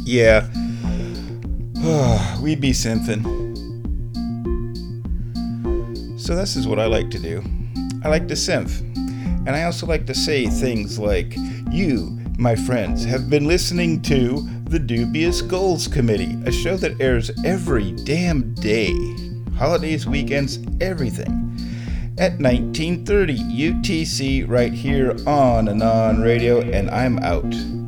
Yeah. We be synthin'. So this is what I like to do. I like to synth. And I also like to say things like, you, my friends, have been listening to the Dubious Goals Committee, a show that airs every damn day. Holidays, weekends, everything. At 1930 UTC right here on Anon Radio, and I'm out.